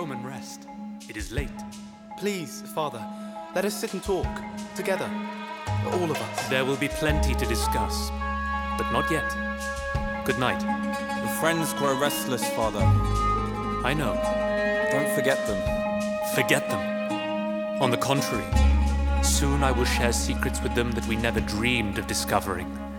home and rest. It is late. Please, Father, let us sit and talk, together, all of us. There will be plenty to discuss, but not yet. Good night. The friends grow restless, Father. I know. Don't forget them. Forget them. On the contrary, soon I will share secrets with them that we never dreamed of discovering.